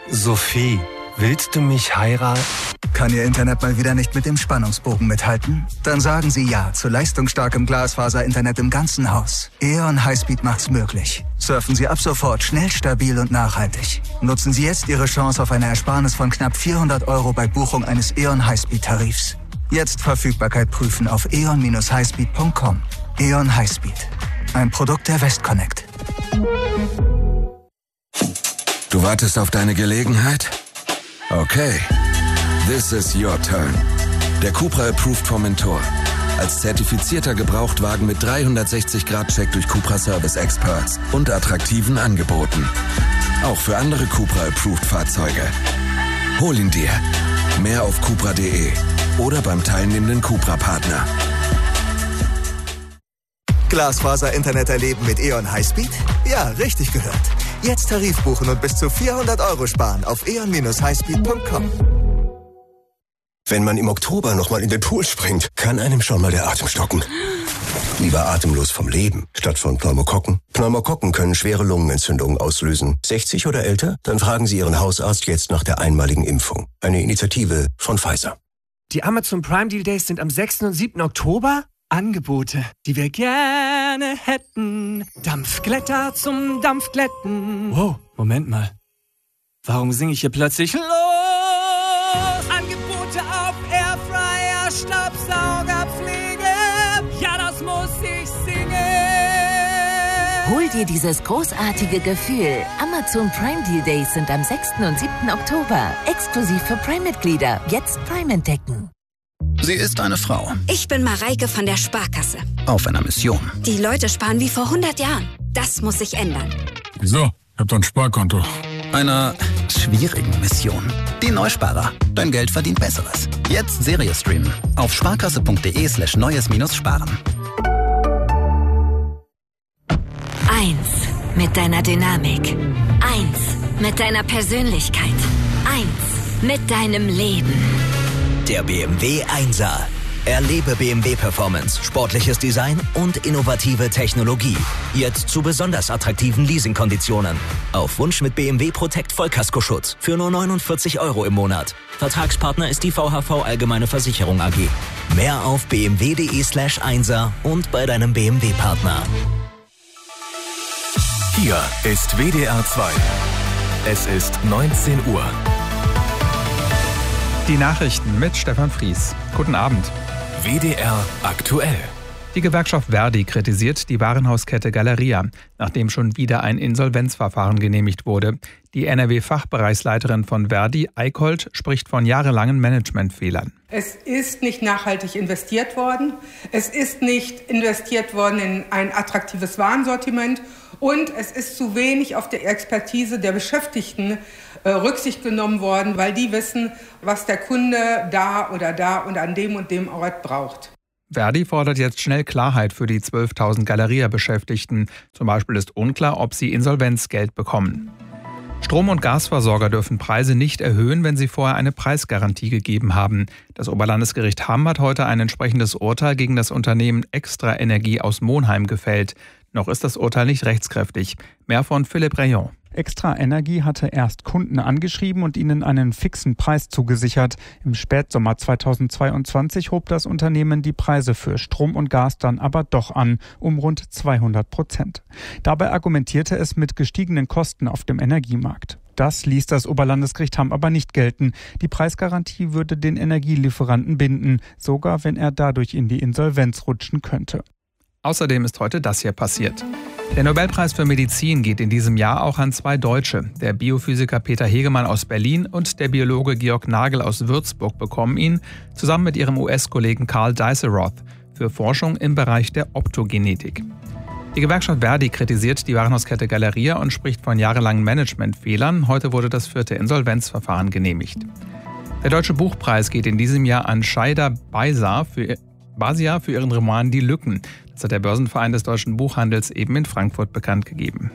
Sophie, willst du mich heiraten? Kann Ihr Internet mal wieder nicht mit dem Spannungsbogen mithalten? Dann sagen Sie ja zu leistungsstarkem Glasfaser-Internet im ganzen Haus. E.ON Highspeed macht's möglich. Surfen Sie ab sofort schnell, stabil und nachhaltig. Nutzen Sie jetzt Ihre Chance auf eine Ersparnis von knapp 400 € bei Buchung eines E.ON Highspeed-Tarifs. Jetzt Verfügbarkeit prüfen auf eon-highspeed.com. E.ON Highspeed. Ein Produkt der Westconnect. Du wartest auf deine Gelegenheit? Okay. This is your turn. Der Cupra Approved Formentor. Als zertifizierter Gebrauchtwagen mit 360-Grad-Check durch Cupra Service Experts und attraktiven Angeboten. Auch für andere Cupra Approved Fahrzeuge. Hol ihn dir. Mehr auf cupra.de oder beim teilnehmenden Cupra-Partner. Glasfaser-Internet erleben mit E.ON Highspeed? Ja, richtig gehört. Jetzt Tarif buchen und bis zu 400 € sparen auf eon-highspeed.com. Wenn man im Oktober nochmal in den Pool springt, kann einem schon mal der Atem stocken. Lieber atemlos vom Leben, statt von Pneumokokken. Pneumokokken können schwere Lungenentzündungen auslösen. 60 oder älter? Dann fragen Sie Ihren Hausarzt jetzt nach der einmaligen Impfung. Eine Initiative von Pfizer. Die Amazon Prime Deal Days sind am 6. und 7. Oktober. Angebote, die wir gerne hätten. Dampfglätter zum Dampfglätten. Wow, Moment mal. Warum singe ich hier plötzlich los? Angebote auf Airfryer, Staubsaugerpflege. Ja, das muss ich singen. Hol dir dieses großartige Gefühl. Amazon Prime Deal Days sind am 6. und 7. Oktober. Exklusiv für Prime-Mitglieder. Jetzt Prime entdecken. Sie ist eine Frau. Ich bin Mareike von der Sparkasse. Auf einer Mission. Die Leute sparen wie vor 100 Jahren. Das muss sich ändern. Wieso? Ich hab doch ein Sparkonto. Einer schwierigen Mission. Die Neusparer. Dein Geld verdient Besseres. Jetzt Serie streamen. Auf sparkasse.de/neues-sparen. 1 mit deiner Dynamik. 1 mit deiner Persönlichkeit. 1 mit deinem Leben. Der BMW 1er. Erlebe BMW Performance, sportliches Design und innovative Technologie. Jetzt zu besonders attraktiven Leasingkonditionen. Auf Wunsch mit BMW Protect Vollkaskoschutz für nur 49 € im Monat. Vertragspartner ist die VHV Allgemeine Versicherung AG. Mehr auf bmw.de/1er und bei deinem BMW-Partner. Hier ist WDR 2. Es ist 19 Uhr. Die Nachrichten mit Stefan Fries. Guten Abend. WDR aktuell. Die Gewerkschaft Verdi kritisiert die Warenhauskette Galeria, nachdem schon wieder ein Insolvenzverfahren genehmigt wurde. Die NRW-Fachbereichsleiterin von Verdi, Eickholt, spricht von jahrelangen Managementfehlern. Es ist nicht nachhaltig investiert worden. Es ist nicht investiert worden in ein attraktives Warensortiment. Und es ist zu wenig auf die Expertise der Beschäftigten Rücksicht genommen worden, weil die wissen, was der Kunde da und an dem und dem Ort braucht. Verdi fordert jetzt schnell Klarheit für die 12.000 Galeria-Beschäftigten. Zum Beispiel ist unklar, ob sie Insolvenzgeld bekommen. Strom- und Gasversorger dürfen Preise nicht erhöhen, wenn sie vorher eine Preisgarantie gegeben haben. Das Oberlandesgericht Hamm hat heute ein entsprechendes Urteil gegen das Unternehmen Extra Energie aus Monheim gefällt. Noch ist das Urteil nicht rechtskräftig. Mehr von Philipp Rayon. Extra Energie hatte erst Kunden angeschrieben und ihnen einen fixen Preis zugesichert. Im Spätsommer 2022 hob das Unternehmen die Preise für Strom und Gas dann aber doch an, um rund 200%. Dabei argumentierte es mit gestiegenen Kosten auf dem Energiemarkt. Das ließ das Oberlandesgericht Hamm aber nicht gelten. Die Preisgarantie würde den Energielieferanten binden, sogar wenn er dadurch in die Insolvenz rutschen könnte. Außerdem ist heute das hier passiert. Der Nobelpreis für Medizin geht in diesem Jahr auch an 2 Deutsche. Der Biophysiker Peter Hegemann aus Berlin und der Biologe Georg Nagel aus Würzburg bekommen ihn, zusammen mit ihrem US-Kollegen Carl Diceroth, für Forschung im Bereich der Optogenetik. Die Gewerkschaft Verdi kritisiert die Warenhauskette Galeria und spricht von jahrelangen Managementfehlern. Heute wurde das 4. Insolvenzverfahren genehmigt. Der Deutsche Buchpreis geht in diesem Jahr an Shaida Basia für ihren Roman Die Lücken. Das hat der Börsenverein des deutschen Buchhandels eben in Frankfurt bekannt gegeben.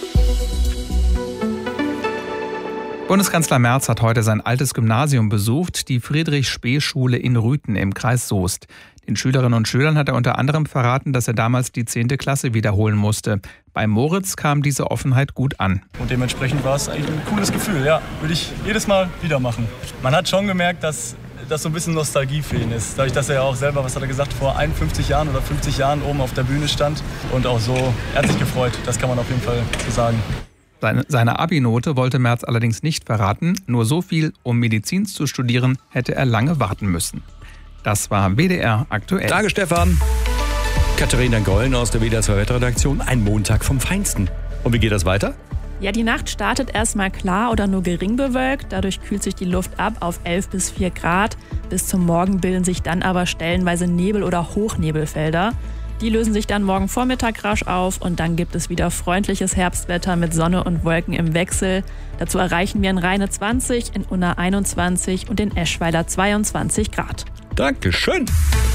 Bundeskanzler Merz hat heute sein altes Gymnasium besucht, die Friedrich-Spee-Schule in Rüthen im Kreis Soest. Den Schülerinnen und Schülern hat er unter anderem verraten, dass er damals die 10. Klasse wiederholen musste. Bei Moritz kam diese Offenheit gut an. Und dementsprechend war es eigentlich ein cooles Gefühl, ja. Würde ich jedes Mal wieder machen. Man hat schon gemerkt, dass so ein bisschen Nostalgie für ihn ist. Dadurch, dass er ja auch selber, was hat er gesagt, vor 51 Jahren oder 50 Jahren oben auf der Bühne stand und auch so, er hat sich gefreut. Das kann man auf jeden Fall so sagen. Seine Abi-Note wollte Merz allerdings nicht verraten. Nur so viel, um Medizin zu studieren, hätte er lange warten müssen. Das war WDR aktuell. Danke, Stefan. Katharina Gollen aus der WDR 2 Wetterredaktion. Ein Montag vom Feinsten. Und wie geht das weiter? Ja, die Nacht startet erstmal klar oder nur gering bewölkt. Dadurch kühlt sich die Luft ab auf 11 bis 4 Grad. Bis zum Morgen bilden sich dann aber stellenweise Nebel- oder Hochnebelfelder. Die lösen sich dann morgen Vormittag rasch auf und dann gibt es wieder freundliches Herbstwetter mit Sonne und Wolken im Wechsel. Dazu erreichen wir in Rheine 20, in Unna 21 und in Eschweiler 22 Grad. Dankeschön.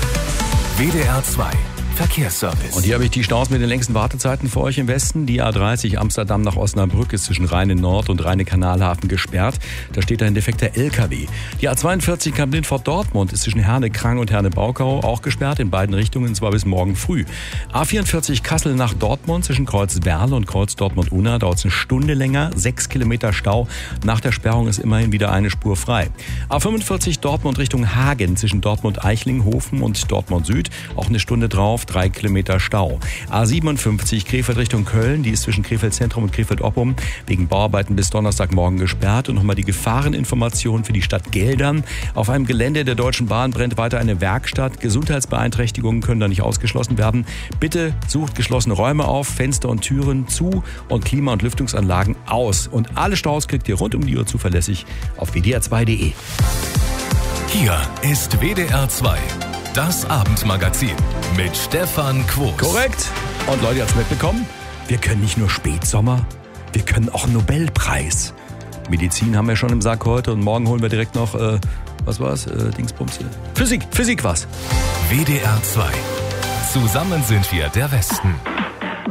WDR 2 Verkehrsservice. Und hier habe ich die Staus mit den längsten Wartezeiten für euch im Westen. Die A30 Amsterdam nach Osnabrück ist zwischen Rheine-Nord und Rheine-Kanalhafen gesperrt. Da steht ein defekter LKW. Die A42 Kamp-Lintfort-Dortmund ist zwischen Herne-Krang und Herne-Baukau auch gesperrt, in beiden Richtungen, zwar bis morgen früh. A44 Kassel nach Dortmund zwischen Kreuz Werle und Kreuz Dortmund-Unna dauert es eine Stunde länger, 6 Kilometer Stau. Nach der Sperrung ist immerhin wieder eine Spur frei. A45 Dortmund Richtung Hagen zwischen Dortmund-Eichlinghofen und Dortmund-Süd, auch eine Stunde drauf. 3 Kilometer Stau. A57 Krefeld Richtung Köln, die ist zwischen Krefeld Zentrum und Krefeld Oppum wegen Bauarbeiten bis Donnerstagmorgen gesperrt. Und nochmal die Gefahreninformation für die Stadt Geldern. Auf einem Gelände der Deutschen Bahn brennt weiter eine Werkstatt. Gesundheitsbeeinträchtigungen können da nicht ausgeschlossen werden. Bitte sucht geschlossene Räume auf, Fenster und Türen zu und Klima- und Lüftungsanlagen aus. Und alle Staus kriegt ihr rund um die Uhr zuverlässig auf wdr2.de. Hier ist WDR 2. Das Abendmagazin mit Stefan Quos. Korrekt. Und Leute, ihr habt's mitbekommen? Wir können nicht nur Spätsommer, wir können auch einen Nobelpreis. Medizin haben wir schon im Sack heute und morgen holen wir direkt noch, was war's? Dingsbums. Physik war's. WDR 2. Zusammen sind wir der Westen.